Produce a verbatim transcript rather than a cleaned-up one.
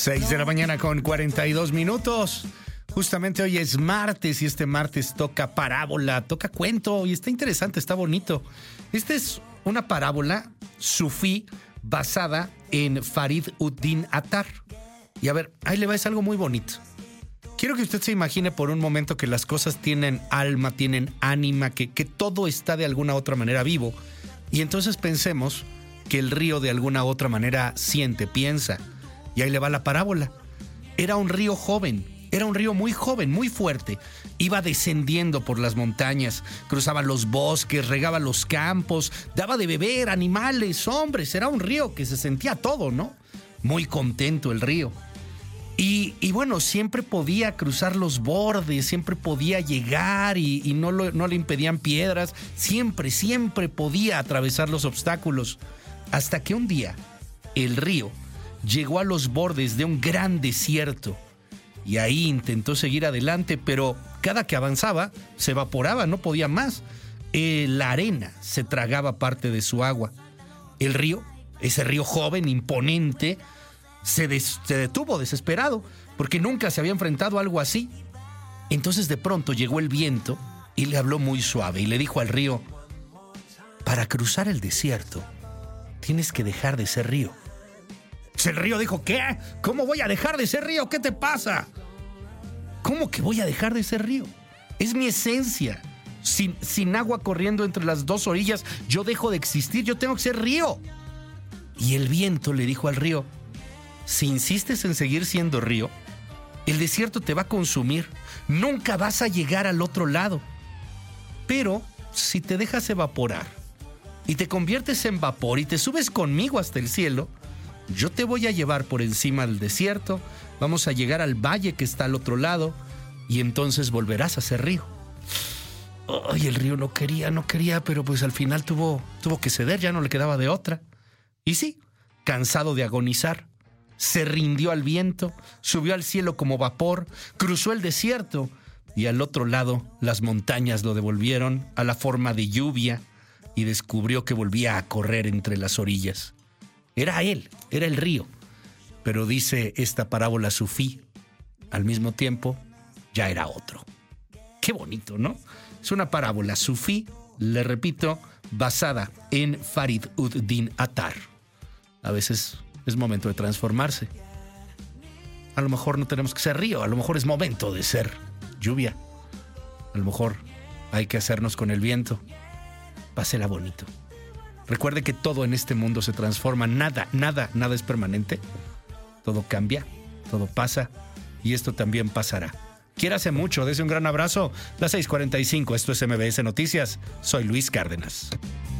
seis de la mañana con cuarenta y dos minutos. Justamente hoy es martes y este martes toca parábola, toca cuento y está interesante, está bonito. Esta es una parábola sufí basada en Farid ud-Din Attar. Y a ver, ahí le va, es algo muy bonito. Quiero que usted se imagine por un momento que las cosas tienen alma, tienen ánima, que, que todo está de alguna otra manera vivo. Y entonces pensemos que el río de alguna otra manera siente, piensa. Y ahí le va la parábola. Era un río joven, era un río muy joven, muy fuerte. Iba descendiendo por las montañas, cruzaba los bosques, regaba los campos, daba de beber animales, hombres. Era un río que se sentía todo, ¿no? Muy contento el río. Y, y bueno, siempre podía cruzar los bordes, siempre podía llegar y, y no, lo, no le impedían piedras. Siempre, siempre podía atravesar los obstáculos. Hasta que un día el río llegó a los bordes de un gran desierto. Y ahí intentó seguir adelante, pero cada que avanzaba se evaporaba, no podía más. Eh, la arena se tragaba parte de su agua. El río, ese río joven, imponente, se, des- se detuvo desesperado, porque nunca se había enfrentado a algo así. Entonces de pronto llegó el viento y le habló muy suave y le dijo al río: para cruzar el desierto, tienes que dejar de ser río. El río dijo: ¿qué? ¿Cómo voy a dejar de ser río? ¿Qué te pasa? ¿Cómo que voy a dejar de ser río? Es mi esencia. Sin, sin agua corriendo entre las dos orillas, yo dejo de existir, yo tengo que ser río. Y el viento le dijo al río: si insistes en seguir siendo río, el desierto te va a consumir. Nunca vas a llegar al otro lado. Pero si te dejas evaporar y te conviertes en vapor y te subes conmigo hasta el cielo, yo te voy a llevar por encima del desierto, vamos a llegar al valle que está al otro lado y entonces volverás a ser río. Ay, el río no quería, no quería, pero pues al final tuvo, tuvo que ceder, ya no le quedaba de otra. Y sí, cansado de agonizar, se rindió al viento, subió al cielo como vapor, cruzó el desierto y al otro lado las montañas lo devolvieron a la forma de lluvia y descubrió que volvía a correr entre las orillas. Era él, era el río. Pero dice esta parábola sufí, al mismo tiempo ya era otro. Qué bonito, ¿no? Es una parábola sufí, le repito, basada en Farid ud-Din Attar. A veces es momento de transformarse. A lo mejor no tenemos que ser río, a lo mejor es momento de ser lluvia. A lo mejor hay que hacernos con el viento. Pásela bonito. Recuerde que todo en este mundo se transforma, nada, nada, nada es permanente. Todo cambia, todo pasa y esto también pasará. Quiérase mucho, dese un gran abrazo. Las seis cuarenta y cinco, esto es M B S Noticias. Soy Luis Cárdenas.